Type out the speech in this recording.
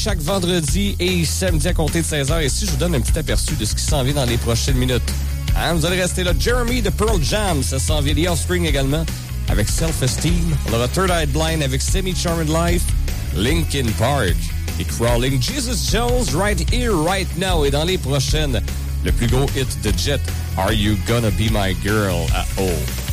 chaque vendredi et samedi à compter de 16h. Et si je vous donne un petit aperçu de ce qui s'en vient dans les prochaines minutes. Hein, vous allez rester là. Jeremy de Pearl Jam, ça s'en vient. The Offspring également, avec Self-Esteem. On aura Third Eye Blind avec Semi-Charmed Life. Linkin Park et Crawling. Jesus Jones, Right Here, Right Now. Et dans les prochaines, le plus gros hit de Jet, Are You Gonna Be My Girl? À O.